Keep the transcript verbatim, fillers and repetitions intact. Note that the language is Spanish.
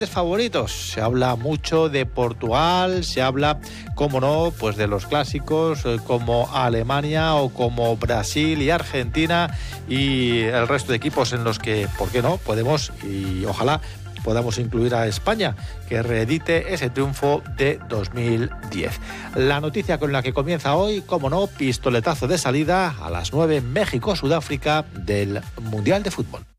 favoritos. Se habla mucho de Portugal, se habla, como no, pues de los clásicos eh, como Alemania o como Brasil y Argentina y el resto de equipos en los que, ¿por qué no?, podemos y ojalá podamos incluir a España, que reedite ese triunfo de dos mil diez. La noticia con la que comienza hoy, como no, pistoletazo de salida a las nueve, México-Sudáfrica del Mundial de Fútbol.